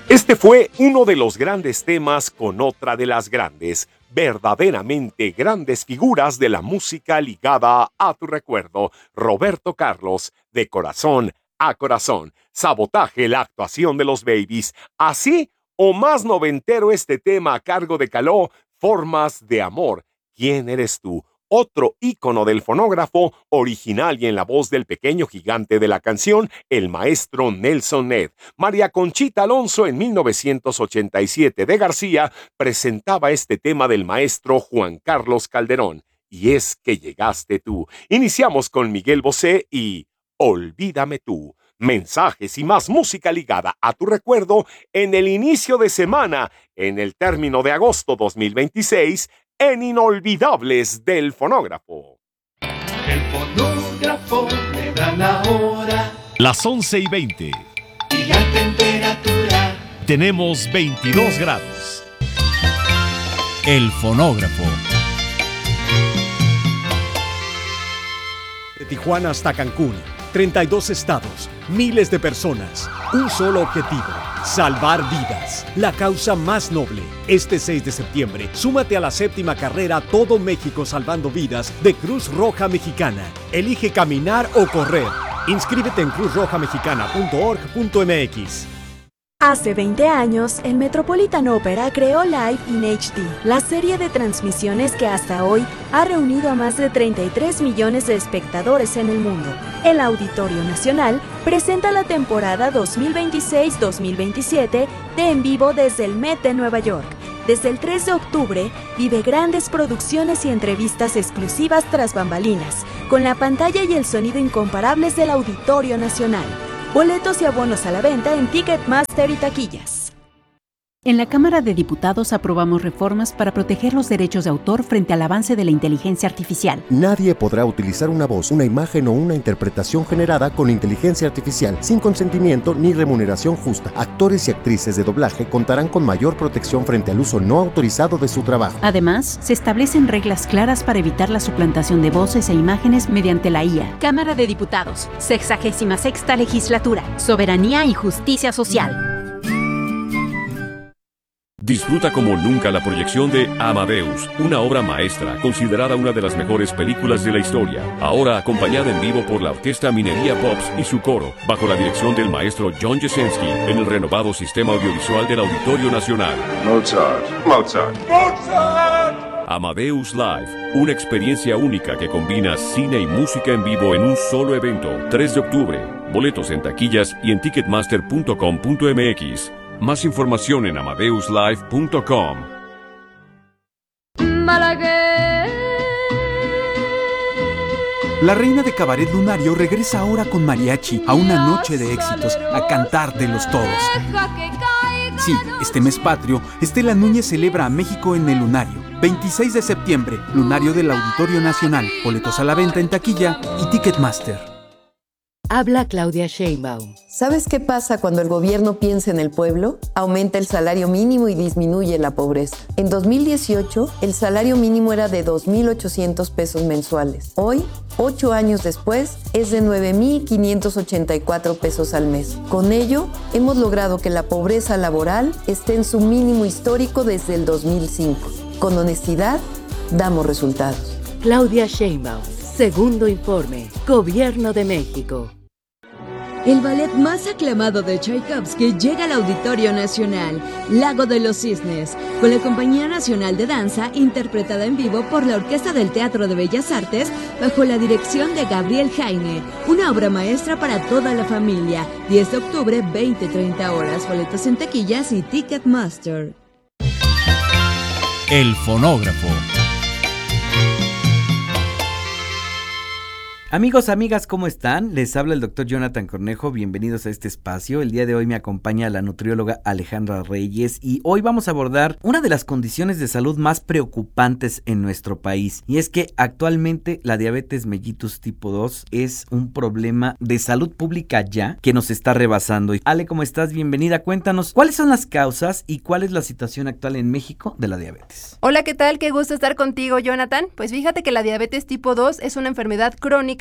Este fue uno de los grandes temas con otra de las grandes, verdaderamente grandes figuras de la música ligada a tu recuerdo, Roberto Carlos, de Corazón a Corazón. Sabotaje, la actuación de los Babies. Así o más noventero este tema a cargo de Caló, Formas de Amor. ¿Quién eres tú? Otro ícono del fonógrafo, original y en la voz del pequeño gigante de la canción, el maestro Nelson Ned. María Conchita Alonso en 1987 de García presentaba este tema del maestro Juan Carlos Calderón. Y es que llegaste tú. Iniciamos con Miguel Bosé y Olvídame tú. Mensajes y más música ligada a tu recuerdo en el inicio de semana, en el término de agosto 2026, en Inolvidables del Fonógrafo. El fonógrafo me da la hora. Las 11:20. Y la temperatura. Tenemos 22 grados. El fonógrafo. De Tijuana hasta Cancún, 32 estados, miles de personas, un solo objetivo, salvar vidas, la causa más noble. Este 6 de septiembre, súmate a la 7ª carrera Todo México Salvando Vidas de Cruz Roja Mexicana. Elige caminar o correr. Inscríbete en cruzrojamexicana.org.mx. Hace 20 años, el Metropolitan Opera creó Live in HD, la serie de transmisiones que hasta hoy ha reunido a más de 33 millones de espectadores en el mundo. El Auditorio Nacional presenta la temporada 2026-2027 de En Vivo desde el Met de Nueva York. Desde el 3 de octubre, vive grandes producciones y entrevistas exclusivas tras bambalinas, con la pantalla y el sonido incomparables del Auditorio Nacional. Boletos y abonos a la venta en Ticketmaster y taquillas. En la Cámara de Diputados aprobamos reformas para proteger los derechos de autor frente al avance de la inteligencia artificial. Nadie podrá utilizar una voz, una imagen o una interpretación generada con inteligencia artificial sin consentimiento ni remuneración justa. Actores y actrices de doblaje contarán con mayor protección frente al uso no autorizado de su trabajo. Además, se establecen reglas claras para evitar la suplantación de voces e imágenes mediante la IA. Cámara de Diputados, 66ª Legislatura, Soberanía y Justicia Social. Disfruta como nunca la proyección de Amadeus, una obra maestra, considerada una de las mejores películas de la historia. Ahora acompañada en vivo por la Orquesta Minería Pops y su coro, bajo la dirección del maestro John Jasinski, en el renovado sistema audiovisual del Auditorio Nacional. Mozart. Amadeus Live, una experiencia única que combina cine y música en vivo en un solo evento. 3 de octubre. Boletos en taquillas y en ticketmaster.com.mx. Más información en amadeuslive.com. La reina de Cabaret Lunario regresa ahora con mariachi a una noche de éxitos, a cantártelos todos. Sí, este mes patrio, Estela Núñez celebra a México en el Lunario. 26 de septiembre, Lunario del Auditorio Nacional. Boletos a la venta en taquilla y Ticketmaster. Habla Claudia Sheinbaum. ¿Sabes qué pasa cuando el gobierno piensa en el pueblo? Aumenta el salario mínimo y disminuye la pobreza. En 2018, el salario mínimo era de 2,800 pesos mensuales. Hoy, 8 años después, es de 9,584 pesos al mes. Con ello, hemos logrado que la pobreza laboral esté en su mínimo histórico desde el 2005. Con honestidad, damos resultados. Claudia Sheinbaum. Segundo informe. Gobierno de México. El ballet más aclamado de Tchaikovsky llega al Auditorio Nacional, Lago de los Cisnes, con la Compañía Nacional de Danza, interpretada en vivo por la Orquesta del Teatro de Bellas Artes, bajo la dirección de Gabriel Jaime. Una obra maestra para toda la familia. 10 de octubre, 20-30 horas. Boletos en taquillas y Ticketmaster. El fonógrafo. Amigos, amigas, ¿cómo están? Les habla el doctor Jonathan Cornejo, bienvenidos a este espacio. El día de hoy me acompaña la nutrióloga Alejandra Reyes y hoy vamos a abordar una de las condiciones de salud más preocupantes en nuestro país. Y es que actualmente la diabetes mellitus tipo 2 es un problema de salud pública ya que nos está rebasando. Ale, ¿cómo estás? Bienvenida, cuéntanos cuáles son las causas y cuál es la situación actual en México de la diabetes. Hola, ¿qué tal? Qué gusto estar contigo, Jonathan. Pues fíjate que la diabetes tipo 2 es una enfermedad crónica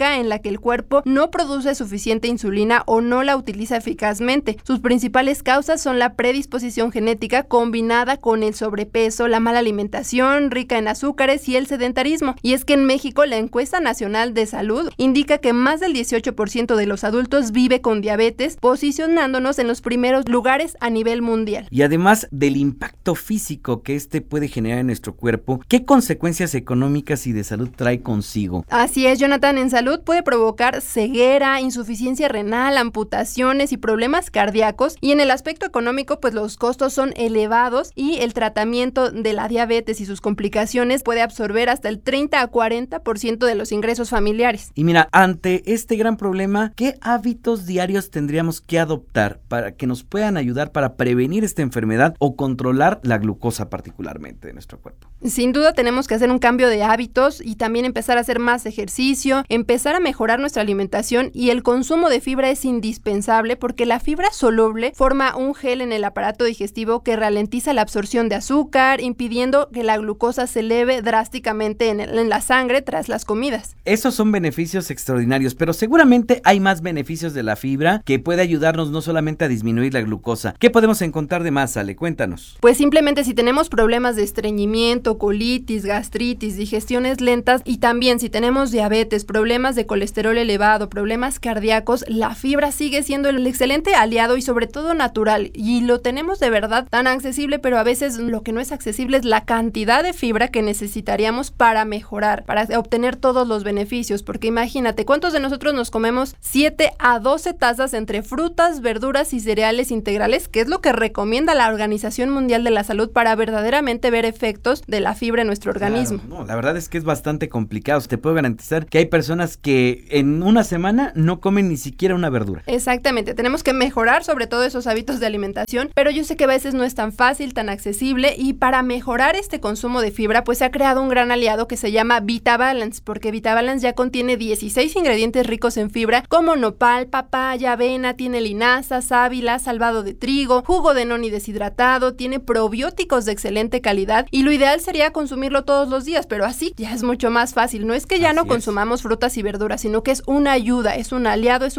crónica en la que el cuerpo no produce suficiente insulina o no la utiliza eficazmente. Sus principales causas son la predisposición genética combinada con el sobrepeso, la mala alimentación rica en azúcares y el sedentarismo. Y es que en México la encuesta nacional de salud indica que más del 18% de los adultos vive con diabetes, posicionándonos en los primeros lugares a nivel mundial. Y además del impacto físico que puede generar en nuestro cuerpo, ¿qué consecuencias económicas y de salud trae consigo? Así es, Jonathan, en salud puede provocar ceguera, insuficiencia renal, amputaciones y problemas cardíacos, y en el aspecto económico pues los costos son elevados y el tratamiento de la diabetes y sus complicaciones puede absorber hasta el 30 a 40% de los ingresos familiares. Y mira, ante este gran problema, ¿qué hábitos diarios tendríamos que adoptar para que nos puedan ayudar para prevenir esta enfermedad o controlar la glucosa particularmente de nuestro cuerpo? Sin duda tenemos que hacer un cambio de hábitos y también empezar a hacer más ejercicio, empezar a mejorar nuestra alimentación, y el consumo de fibra es indispensable porque la fibra soluble forma un gel en el aparato digestivo que ralentiza la absorción de azúcar, impidiendo que la glucosa se eleve drásticamente en la sangre tras las comidas. Esos son beneficios extraordinarios, pero seguramente hay más beneficios de la fibra que puede ayudarnos no solamente a disminuir la glucosa. ¿Qué podemos encontrar de más, Ale? Cuéntanos. Pues simplemente si tenemos problemas de estreñimiento, colitis, gastritis, digestiones lentas y también si tenemos diabetes, problemas de colesterol elevado, problemas cardíacos, la fibra sigue siendo el excelente aliado y sobre todo natural, y lo tenemos de verdad tan accesible, pero a veces lo que no es accesible es la cantidad de fibra que necesitaríamos para mejorar, para obtener todos los beneficios, porque imagínate, ¿cuántos de nosotros nos comemos 7 a 12 tazas entre frutas, verduras y cereales integrales, que es lo que recomienda la Organización Mundial de la Salud para verdaderamente ver efectos de la fibra en nuestro organismo? Claro, no, la verdad es que es bastante complicado. Te puedo garantizar que hay personas que en una semana no comen ni siquiera una verdura. Exactamente, tenemos que mejorar sobre todo esos hábitos de alimentación, pero yo sé que a veces no es tan fácil, tan accesible, y para mejorar este consumo de fibra pues se ha creado un gran aliado que se llama VitaBalance, porque VitaBalance ya contiene 16 ingredientes ricos en fibra como nopal, papaya, avena, tiene linaza, sábila, salvado de trigo, jugo de noni deshidratado, tiene probióticos de excelente calidad, y lo ideal sería consumirlo todos los días, pero así ya es mucho más fácil. No es que ya no consumamos frutas y verduras, sino que es una ayuda, es un aliado, es